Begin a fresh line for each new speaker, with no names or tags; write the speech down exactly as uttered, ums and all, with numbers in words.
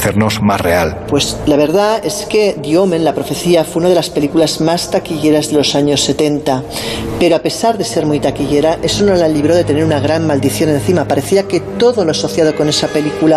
hacernos más real.
Pues la verdad es que The Omen, La Profecía, fue una de las películas más taquilleras de los años setenta, pero a pesar de ser muy taquillera, eso no la libró de tener una gran maldición encima. Parecía que todo lo asociado con esa película